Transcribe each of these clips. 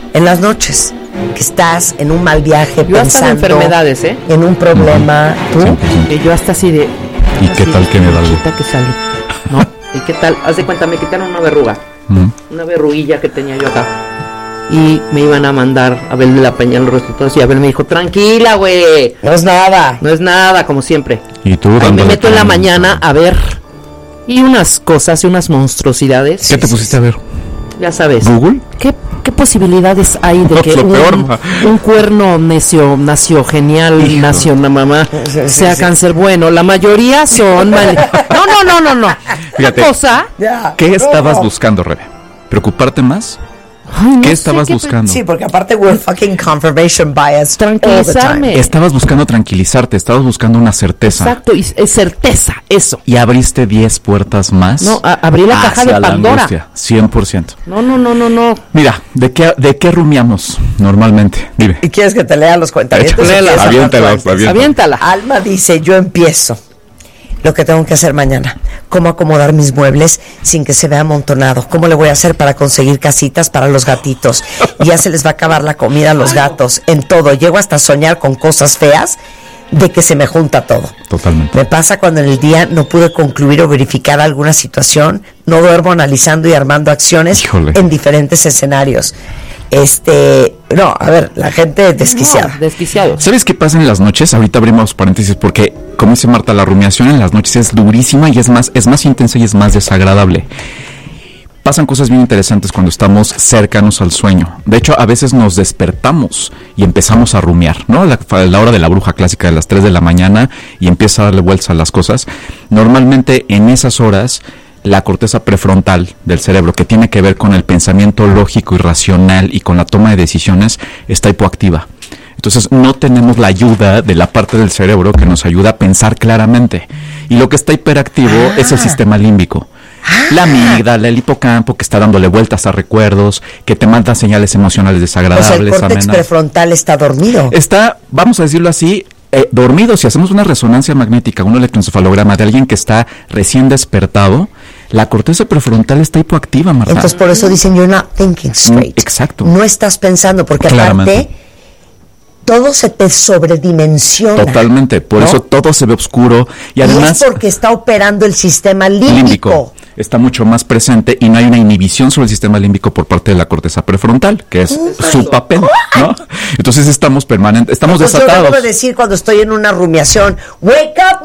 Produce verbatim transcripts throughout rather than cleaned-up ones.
en las noches, que estás en un mal viaje, yo pensando hasta de enfermedades, ¿eh? en un problema, ¿tú? Sí, sí. Y yo hasta así de... ¿Y qué tal que me da algo? Que sale, ¿no? ¿Y qué tal? Haz de cuenta, me quitaron una verruga, Mm. una verruguilla que tenía yo acá. Y me iban a mandar a ver de la Peña los resultados y Abel me dijo, tranquila, güey. No es nada. No es nada, como siempre. Y tú Ahí me dándole meto en la con- mañana a ver. Y unas cosas y unas monstruosidades. ¿Qué te pusiste a ver? Ya sabes. ¿Google? ¿Qué, qué posibilidades hay de No, que lo un, peor, ma. un cuerno necio, nació genial, Hijo. nació una mamá, Sí, sí, sea sí. cáncer bueno? La mayoría son mal... No, no, no, no, no. Fíjate. Una cosa... Ya. ¿Qué No, estabas no. buscando, Rebe? ¿Preocuparte más? Ay, no ¿Qué sé estabas qué- buscando? Sí, porque aparte we're fucking confirmation bias. Tranquilizarme. Estabas buscando tranquilizarte, estabas buscando una certeza. Exacto, y es certeza, eso. Y abriste diez puertas más. No, a- abrí la caja hacia de la Pandora. angustia, cien por ciento. No, no, no, no, no. Mira, ¿de qué, ¿de qué rumiamos normalmente? Dime. ¿Y quieres que te lea los cuentavientos? Échale, ¿O quieres hablar tú aviéntala, antes? aviéntala. Aviéntala. Alma dice, yo empiezo lo que tengo que hacer mañana, cómo acomodar mis muebles sin que se vea amontonado, cómo le voy a hacer para conseguir casitas para los gatitos, y ya se les va a acabar la comida a los gatos, en todo, llego hasta a soñar con cosas feas de que se me junta todo. Totalmente. Me pasa cuando en el día no pude concluir o verificar alguna situación, no duermo analizando y armando acciones Híjole. en diferentes escenarios. Este, no, a ver, la gente desquiciada. No, desquiciados. ¿Sabes qué pasa en las noches? Ahorita abrimos paréntesis porque, como dice Marta, la rumiación en las noches es durísima y es más, es más intensa y es más desagradable. Pasan cosas bien interesantes cuando estamos cercanos al sueño. De hecho, a veces nos despertamos y empezamos a rumiar, ¿no? La, la hora de la bruja clásica de las tres de la mañana y empieza a darle vueltas a las cosas. Normalmente en esas horas, la corteza prefrontal del cerebro, que tiene que ver con el pensamiento lógico y racional y con la toma de decisiones, está hipoactiva. Entonces no tenemos la ayuda de la parte del cerebro que nos ayuda a pensar claramente. Y lo que está hiperactivo Ah. es el sistema límbico. La amígdala, el hipocampo, que está dándole vueltas a recuerdos, que te manda señales emocionales O sea, el desagradables, córtex amenazas. prefrontal está dormido. Está, vamos a decirlo así, eh, dormido. Si hacemos una resonancia magnética, un electroencefalograma de alguien que está recién despertado, la corteza prefrontal está hipoactiva, Marta. Entonces por eso dicen you're not thinking straight. Mm, exacto. No estás pensando, porque Claramente. aparte todo se te sobredimensiona. Totalmente, por ¿no? eso todo se ve oscuro y Y además es porque está operando el sistema límbico. límbico está mucho más presente y no hay una inhibición sobre el sistema límbico por parte de la corteza prefrontal, que es su papel, ¿no? Entonces estamos permanentes, estamos Pues yo desatados. debo decir cuando estoy en una rumiación, wake up,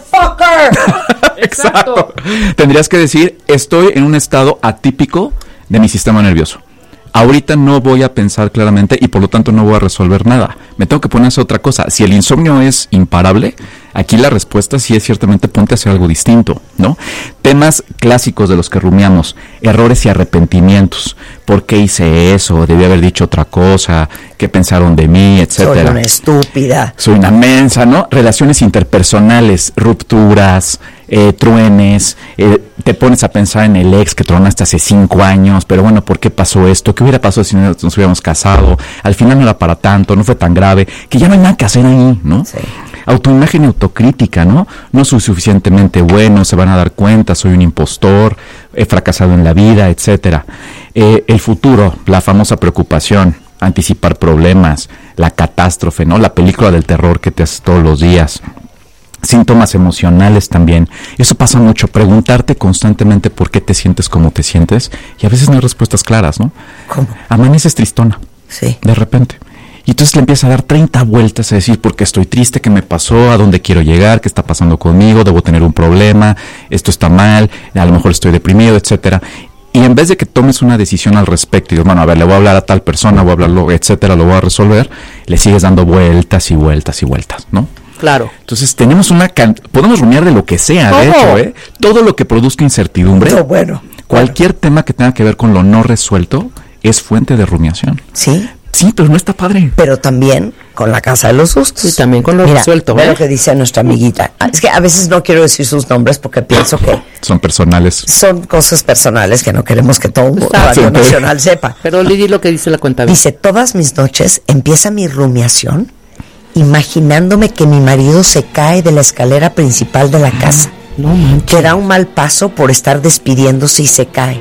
motherfucker. Exacto. Tendrías que decir, estoy en un estado atípico de mi sistema nervioso. Ahorita no voy a pensar claramente y por lo tanto no voy a resolver nada. Me tengo que poner a hacer otra cosa. Si el insomnio es imparable, aquí la respuesta sí es ciertamente ponte a hacer algo distinto, ¿no? Temas clásicos de los que rumiamos, errores y arrepentimientos. ¿Por qué hice eso? Debí haber dicho otra cosa. ¿Qué pensaron de mí? Etcétera. Soy una estúpida. Soy una mensa, ¿no? Relaciones interpersonales, rupturas, eh, truenes, eh, te pones a pensar en el ex que tronaste hace cinco años, pero bueno, ¿por qué pasó esto? ¿Qué hubiera pasado si no nos hubiéramos casado? Al final no era para tanto, no fue tan grave, que ya no hay nada que hacer ahí, ¿no? Sí. Autoimagen y autocrítica, ¿no? No soy suficientemente bueno, se van a dar cuenta, soy un impostor, he fracasado en la vida, etcétera. Eh, el futuro, la famosa preocupación, anticipar problemas, la catástrofe, ¿no? La película del terror que te haces todos los días. Síntomas emocionales también. Eso pasa mucho, preguntarte constantemente por qué te sientes como te sientes y a veces no hay respuestas claras, ¿no? ¿Cómo? Amaneces tristona, Sí. de repente. Y entonces le empieza a dar treinta vueltas a decir por qué estoy triste, qué me pasó, a dónde quiero llegar, qué está pasando conmigo, debo tener un problema, esto está mal, a lo mejor estoy deprimido, etcétera. Y en vez de que tomes una decisión al respecto y digas, bueno, a ver, le voy a hablar a tal persona, voy a hablarlo, etcétera, lo voy a resolver, le sigues dando vueltas y vueltas y vueltas, ¿no? Claro. Entonces tenemos una can- podemos rumiar de lo que sea, de ¿Cómo? hecho, ¿eh? Todo lo que produzca incertidumbre, No, bueno. cualquier tema que tenga que ver con lo no resuelto es fuente de rumiación. Sí, Sí, pero no está padre. pero también con la casa de los sustos. Sí, también con lo Mira, resuelto, ve ¿eh? lo que dice nuestra amiguita. Ah, Es que a veces no quiero decir sus nombres porque pienso que Son personales. son cosas personales que no queremos que todo el Exacto. Radio Nacional sepa. Pero Lidi lo que dice la cuenta. Dice, todas mis noches empieza mi rumiación imaginándome que mi marido se cae de la escalera principal de la casa. No manches. Que da un mal paso por estar despidiéndose y se cae.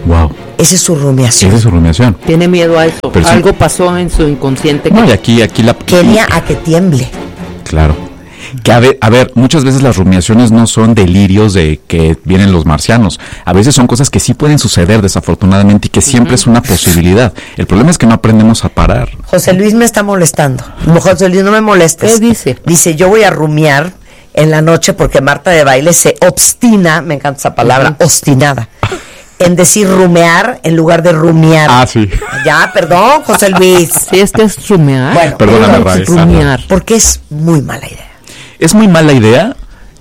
Wow. Esa es su rumiación. Esa es su rumiación. Tiene miedo a eso. Pero Algo sí. pasó en su inconsciente. No, que... y aquí, aquí la... Quería a que tiemble. Claro. Que a ver, a ver, muchas veces las rumiaciones no son delirios de que vienen los marcianos. A veces son cosas que sí pueden suceder desafortunadamente y que siempre uh-huh. es una posibilidad. El problema es que no aprendemos a parar. José Luis me está molestando. José Luis, no me molestes. ¿Qué dice? Dice, yo voy a rumiar en la noche porque Marta de Baile se obstina, me encanta esa palabra, uh-huh. obstinada, en decir rumear en lugar de rumiar. Ah, sí. Ya, perdón, José Luis. Sí, es que es rumear. Bueno, perdóname, Raíz. Rumiar. Porque es muy mala idea. Es muy mala idea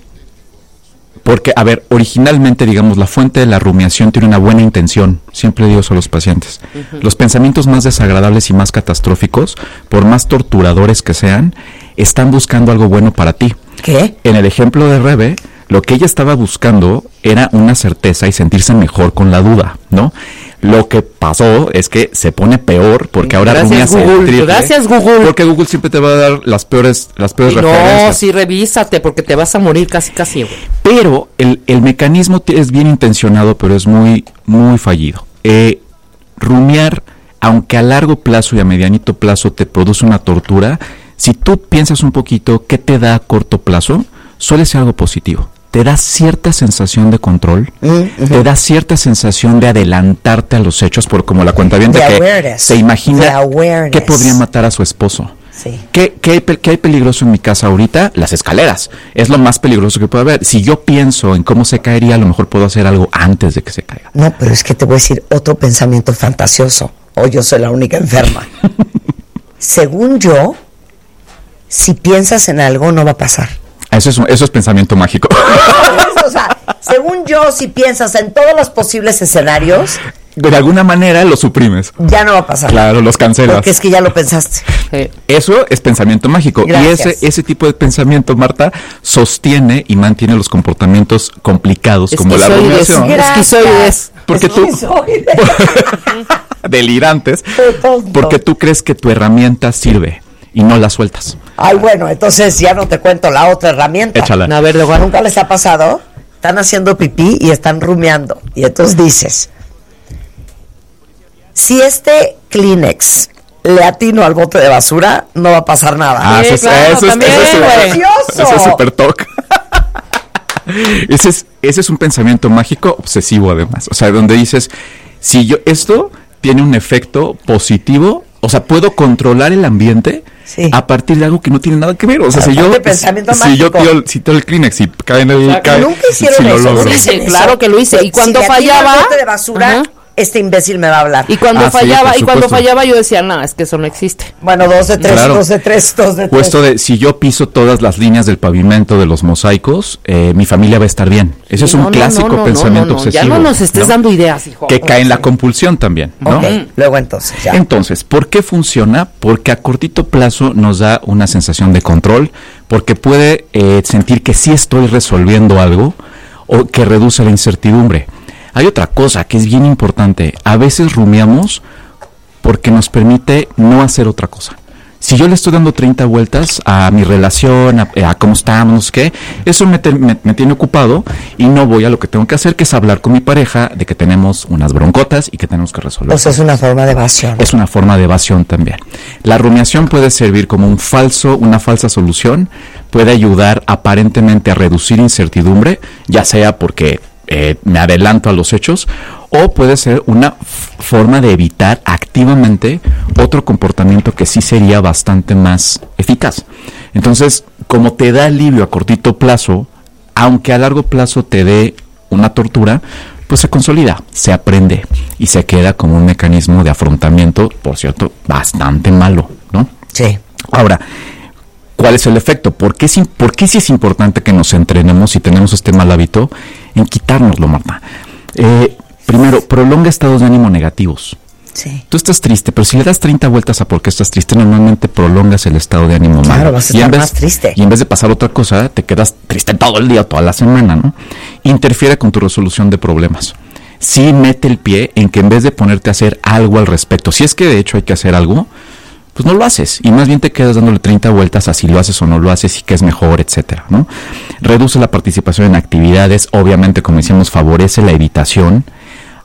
porque, a ver, originalmente, digamos, la fuente de la rumiación tiene una buena intención. Siempre digo eso a los pacientes. Uh-huh. Los pensamientos más desagradables y más catastróficos, por más torturadores que sean, están buscando algo bueno para ti. ¿Qué? En el ejemplo de Rebe, lo que ella estaba buscando era una certeza y sentirse mejor con la duda, ¿no? Lo que pasó es que se pone peor porque ahora Gracias, rumias el triple. Gracias, Google. Porque Google siempre te va a dar las peores, las peores no, referencias. No, sí, revísate porque te vas a morir casi, casi, güey. Pero el, el mecanismo t- es bien intencionado, pero es muy, muy fallido. Eh, rumiar, aunque a largo plazo y a medianito plazo te produce una tortura, si tú piensas un poquito qué te da a corto plazo, suele ser algo positivo. Te da cierta sensación de control, uh-huh. te da cierta sensación de adelantarte a los hechos, por como la cuentaviente que awareness. Se imagina que podría matar a su esposo. Sí. ¿Qué, qué, hay, ¿Qué hay peligroso en mi casa ahorita? Las escaleras. Es lo más peligroso que puede haber. Si yo pienso en cómo se caería, a lo mejor puedo hacer algo antes de que se caiga. No, pero es que te voy a decir otro pensamiento fantasioso. O yo soy la única enferma. Según yo, si piensas en algo, no va a pasar. Eso es, eso es pensamiento mágico. O sea, según yo, si piensas en todos los posibles escenarios, de alguna manera los suprimes. Ya no va a pasar. Claro, los cancelas. Porque es que ya lo pensaste. Eh, eso es pensamiento mágico. Gracias. Y ese, ese tipo de pensamiento, Marta, sostiene y mantiene los comportamientos complicados como la rumiación. Esquizoides. Porque tú... delirantes. Porque tú crees que tu herramienta sirve y no la sueltas. Ay, bueno, entonces ya no te cuento la otra herramienta. Échala. A ver, luego, ¿nunca les ha pasado? Están haciendo pipí y están rumiando. Y entonces dices, si este Kleenex le atino al bote de basura, no va a pasar nada. Ah, sí, eso, claro, eso, también, eso, es, eso es súper toc. ese, es, ese es un pensamiento mágico obsesivo, además. O sea, donde dices, si yo esto tiene un efecto positivo, o sea, puedo controlar el ambiente sí. a partir de algo que no tiene nada que ver. O sea, si yo, pensamiento si mágico. yo tiro, si tiro el Kleenex y cae en el... O sea, cae, nunca hicieron si eso. Lo logro. ¿No sí, claro que lo hice. Y cuando si fallaba... el bote de basura, uh-huh. este imbécil me va a hablar. Y cuando ah, fallaba, sí, y cuando fallaba yo decía, no, es que eso no existe. Bueno, dos de tres, claro. dos de tres, dos de tres. Puesto de, si yo piso todas las líneas del pavimento de los mosaicos, eh, mi familia va a estar bien. Ese sí, es un no, clásico no, no, pensamiento no, no, no. obsesivo. Ya no nos estés ¿no? dando ideas, hijo. Que cae en la compulsión también, ¿no? Okay. Luego entonces, ya. Entonces, ¿por qué funciona? Porque a cortito plazo nos da una sensación de control, porque puede eh, sentir que sí estoy resolviendo algo o que reduce la incertidumbre. Hay otra cosa que es bien importante. A veces rumiamos porque nos permite no hacer otra cosa. Si yo le estoy dando treinta vueltas a mi relación, a, a cómo estamos, no sé qué, eso me, te, me, me tiene ocupado y no voy a lo que tengo que hacer, que es hablar con mi pareja de que tenemos unas broncotas y que tenemos que resolver. O sea, es una forma de evasión. Es una forma de evasión también. La rumiación puede servir como un falso, una falsa solución, puede ayudar aparentemente a reducir incertidumbre, ya sea porque eh, me adelanto a los hechos, o puede ser una f- forma de evitar activamente otro comportamiento que sí sería bastante más eficaz. Entonces, como te da alivio a cortito plazo, aunque a largo plazo te dé una tortura, pues se consolida, se aprende y se queda como un mecanismo de afrontamiento, por cierto, bastante malo, ¿no? Sí. Ahora, ¿cuál es el efecto? ¿Por qué, es, ¿Por qué sí es importante que nos entrenemos si tenemos este mal hábito en quitárnoslo, Marta? Eh, primero, prolonga estados de ánimo negativos. Sí. Tú estás triste, pero si le das treinta vueltas a por qué estás triste, normalmente prolongas el estado de ánimo claro, malo. vas a estar y vez, más triste. Y en vez de pasar otra cosa, te quedas triste todo el día, toda la semana, ¿no? Interfiere con tu resolución de problemas. Sí mete el pie en que en vez de ponerte a hacer algo al respecto, si es que de hecho hay que hacer algo, pues no lo haces, y más bien te quedas dándole treinta vueltas a si lo haces o no lo haces y qué es mejor, etcétera, ¿no? Reduce la participación en actividades, obviamente, como decíamos, favorece la evitación.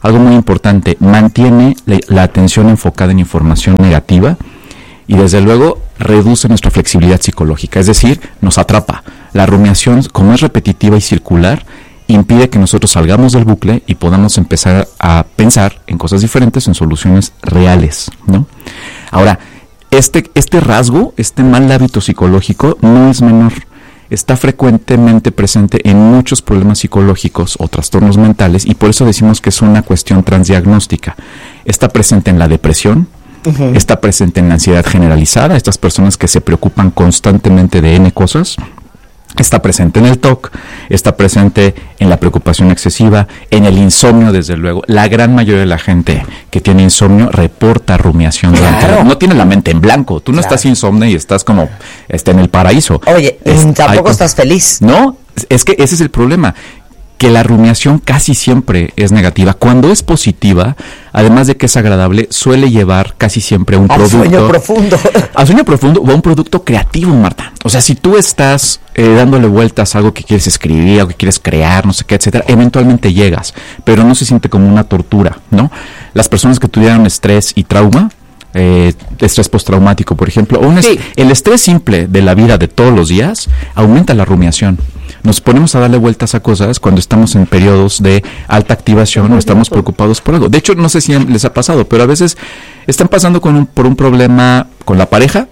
algo muy importante, mantiene la, la atención enfocada en información negativa y desde luego reduce nuestra flexibilidad psicológica, es decir, nos atrapa. La rumiación, como es repetitiva y circular, impide que nosotros salgamos del bucle y podamos empezar a pensar en cosas diferentes, en soluciones reales, ¿no? Ahora, este, este rasgo, este mal hábito psicológico no es menor. Está frecuentemente presente en muchos problemas psicológicos o trastornos mentales y por eso decimos que es una cuestión transdiagnóstica. Está presente en la depresión, uh-huh. está presente en la ansiedad generalizada, estas personas que se preocupan constantemente de N cosas. Está presente en el T O C, está presente en la preocupación excesiva, en el insomnio, desde luego. La gran mayoría de la gente que tiene insomnio reporta rumiación. Claro. No tiene la mente en blanco. Tú no claro. estás insomne y estás como este, en el paraíso. Oye, es, tampoco hay, estás feliz. No, es que ese es el problema. Que la rumiación casi siempre es negativa. Cuando es positiva, además de que es agradable, suele llevar casi siempre a un al producto... Al sueño profundo. Al sueño profundo o a un producto creativo, Marta. O sea, si tú estás eh, dándole vueltas a algo que quieres escribir, algo que quieres crear, no sé qué, etcétera, eventualmente llegas, pero no se siente como una tortura, ¿no? Las personas que tuvieron estrés y trauma, eh, estrés postraumático, por ejemplo, o un sí. est- el estrés simple de la vida de todos los días aumenta la rumiación. Nos ponemos a darle vueltas a cosas cuando estamos en periodos de alta activación o estamos preocupados por algo. De hecho, no sé si les ha pasado, pero a veces están pasando con un, por un problema con la pareja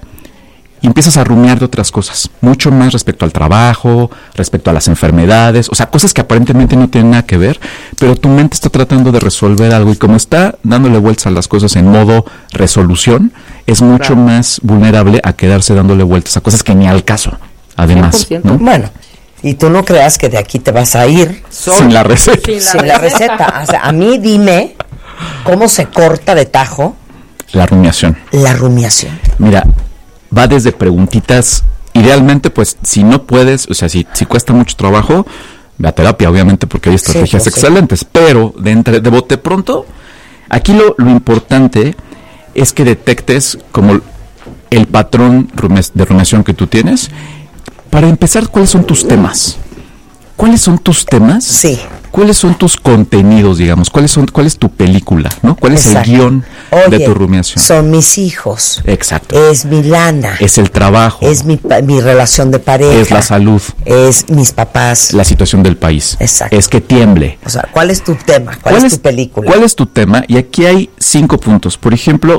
y empiezas a rumiar de otras cosas, mucho más respecto al trabajo, respecto a las enfermedades, o sea, cosas que aparentemente no tienen nada que ver, pero tu mente está tratando de resolver algo y como está dándole vueltas a las cosas en modo resolución, es mucho claro. más vulnerable a quedarse dándole vueltas a cosas que ni al caso, además, ¿no? Bueno. Y tú no creas que de aquí te vas a ir Sol, sin la receta. Sin la, sin la receta. O sea, a mí dime cómo se corta de tajo la rumiación. La rumiación. Mira, va desde preguntitas. Idealmente, pues, si no puedes, o sea, si, si cuesta mucho trabajo, ve a terapia, obviamente, porque hay estrategias sí, pues, excelentes. Sí. Pero de, entre, de bote pronto, aquí lo, lo importante es que detectes como el patrón de rumiación que tú tienes. Para empezar, ¿cuáles son tus temas? ¿Cuáles son tus temas? Sí. ¿Cuáles son tus contenidos, digamos? ¿Cuáles son, cuál es tu película, ¿no? ¿Cuál es Exacto. el guión Oye, de tu rumiación? Son mis hijos. Exacto. Es mi lana. Es el trabajo. Es mi, mi relación de pareja. Es la salud. Es mis papás. La situación del país. Exacto. Es que tiemble. O sea, ¿cuál es tu tema? ¿Cuál, ¿Cuál es, es tu película? ¿Cuál es tu tema? Y aquí hay cinco puntos. Por ejemplo,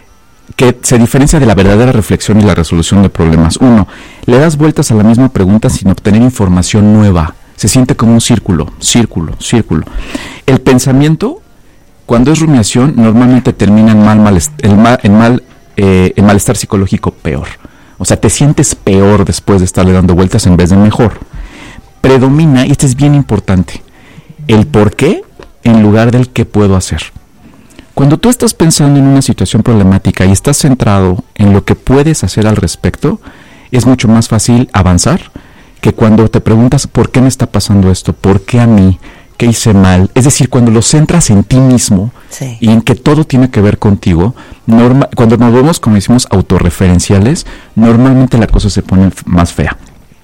que se diferencia de la verdadera reflexión y la resolución de problemas. Uno, le das vueltas a la misma pregunta sin obtener información nueva. Se siente como un círculo, círculo, círculo. El pensamiento, cuando es rumiación, normalmente termina en mal, mal, el mal, en mal, eh, en malestar psicológico peor. O sea, te sientes peor después de estarle dando vueltas en vez de mejor. Predomina, y esto es bien importante, el por qué en lugar del qué puedo hacer. Cuando tú estás pensando en una situación problemática y estás centrado en lo que puedes hacer al respecto, es mucho más fácil avanzar que cuando te preguntas ¿por qué me está pasando esto? ¿Por qué a mí? ¿Qué hice mal? Es decir, cuando lo centras en ti mismo sí. y en que todo tiene que ver contigo, norma- cuando nos vemos, como decimos, autorreferenciales, normalmente la cosa se pone más fea.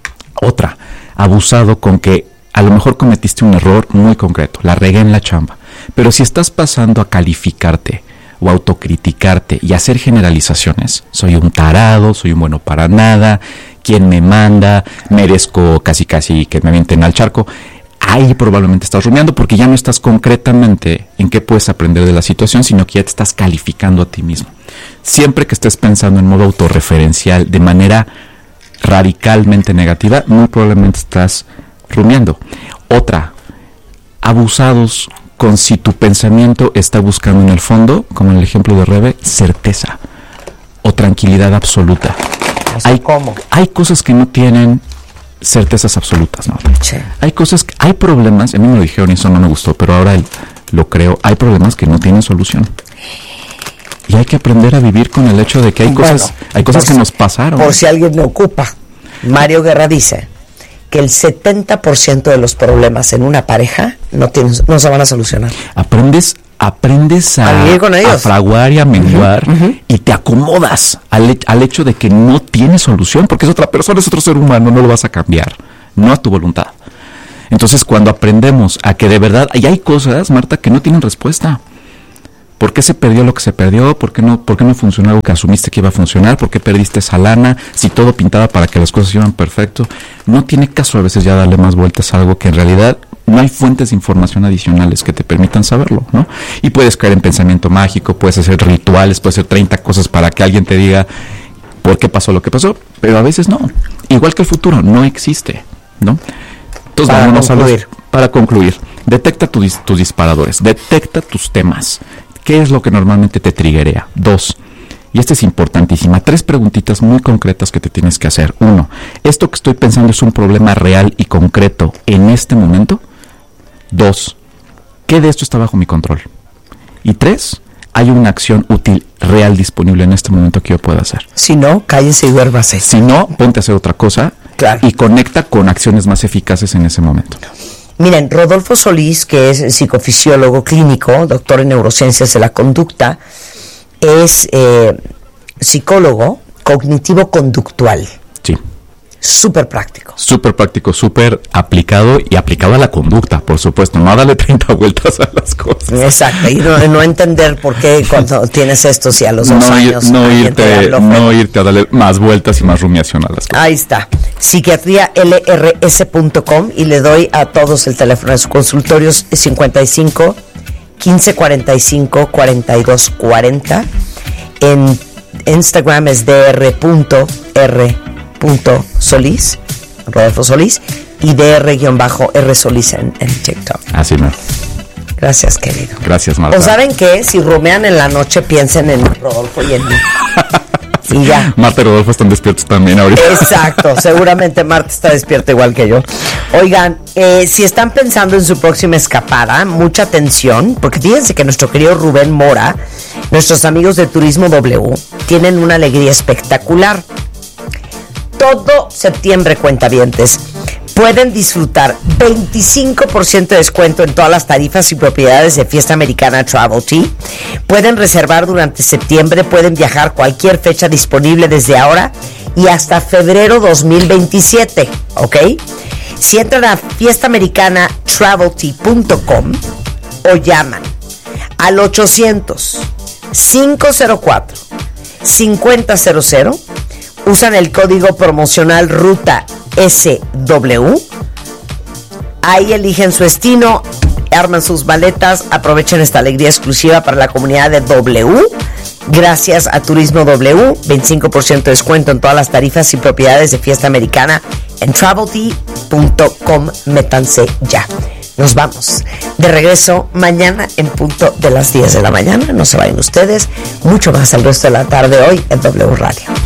Otra, abusado con que a lo mejor cometiste un error muy concreto, la regué en la chamba. Pero si estás pasando a calificarte o autocriticarte y hacer generalizaciones, soy un tarado, soy un bueno para nada, ¿quién me manda? Merezco casi casi que me avienten al charco. Ahí probablemente estás rumiando porque ya no estás concretamente en qué puedes aprender de la situación, sino que ya te estás calificando a ti mismo. Siempre que estés pensando en modo autorreferencial de manera radicalmente negativa, muy probablemente estás rumiando. Otra, abusados con si tu pensamiento está buscando en el fondo, como en el ejemplo de Rebe, certeza o tranquilidad absoluta. O sea, hay, ¿cómo? Hay cosas que no tienen certezas absolutas, ¿no? Sí. Hay cosas, que, hay problemas, a mí me lo dijeron y eso no me gustó, pero ahora lo creo, hay problemas que no tienen solución. Y hay que aprender a vivir con el hecho de que hay bueno, cosas, hay cosas que nos pasaron. Por si alguien me ocupa, Mario Guerra dice que el setenta por ciento de los problemas en una pareja no tienen, no se van a solucionar. Aprendes, aprendes a, a vivir con ellos, a fraguar y a menguar, uh-huh, uh-huh. y te acomodas al, al hecho de que no tiene solución, porque es otra persona, es otro ser humano, no lo vas a cambiar, no a tu voluntad. Entonces, cuando aprendemos a que de verdad, y hay cosas, Marta, que no tienen respuesta. ¿Por qué se perdió lo que se perdió? ¿Por qué no, por qué no funcionó algo que asumiste que iba a funcionar? ¿Por qué perdiste esa lana? Si todo pintaba para que las cosas iban perfecto. No tiene caso a veces ya darle más vueltas a algo que en realidad no hay fuentes de información adicionales que te permitan saberlo, ¿no? Y puedes caer en pensamiento mágico, puedes hacer rituales, puedes hacer treinta cosas para que alguien te diga por qué pasó lo que pasó, pero a veces no. Igual que el futuro, no existe, ¿no? Entonces, para vámonos concluir. a los, para concluir, detecta tu, tus disparadores, detecta tus temas. ¿Qué es lo que normalmente te triggerea? Dos, y esta es importantísima, tres preguntitas muy concretas que te tienes que hacer. Uno, ¿esto que estoy pensando es un problema real y concreto en este momento? Dos, ¿qué de esto está bajo mi control? Y tres, ¿hay una acción útil real disponible en este momento que yo pueda hacer? Si no, cállese y duérmase. Si no, ponte a hacer otra cosa, claro, y conecta con acciones más eficaces en ese momento. Miren, Rodolfo Solís, que es psicofisiólogo clínico, doctor en neurociencias de la conducta, es eh, psicólogo cognitivo-conductual. Sí. Súper práctico. Súper práctico, súper aplicado y aplicado a la conducta, por supuesto. No a darle treinta vueltas a las cosas. Exacto, y no, no entender por qué cuando tienes esto, si a los dos no años... Ir, no, irte, no irte a darle más vueltas y más rumiación a las cosas. Ahí está, psiquiatría L R S punto com, y le doy a todos el teléfono de sus consultorios cincuenta y cinco, quince cuarenta y cinco, cuarenta y dos cuarenta. En Instagram es dr punto r punto solís, Rodolfo Solís, y dr-r Solís en, en TikTok. Así no. Gracias, querido. Gracias, Marta. ¿O saben qué? Si rumean en la noche, piensen en Rodolfo y en mí. Y ya. Marta y Rodolfo están despiertos también ahorita. Exacto, seguramente Marta está despierta igual que yo. Oigan, eh, si están pensando en su próxima escapada, mucha atención, porque fíjense que nuestro querido Rubén Mora, nuestros amigos de Turismo W, tienen una alegría espectacular. Todo septiembre, cuentavientes, pueden disfrutar veinticinco por ciento de descuento en todas las tarifas y propiedades de Fiesta Americana Travel Tea. Pueden reservar durante septiembre, pueden viajar cualquier fecha disponible desde ahora y hasta febrero dos mil veintisiete, ¿ok? Si entran a fiesta americana travel tea punto com o llaman al ochocientos, cinco cero cuatro, cinco cero cero cero, usan el código promocional Ruta S W, ahí eligen su destino, arman sus maletas, aprovechen esta alegría exclusiva para la comunidad de W. Gracias a Turismo W, veinticinco por ciento de descuento en todas las tarifas y propiedades de Fiesta Americana en travel tea punto com. Métanse ya. Nos vamos de regreso mañana en punto de las diez de la mañana. No se vayan ustedes. Mucho más el resto de la tarde hoy en W Radio.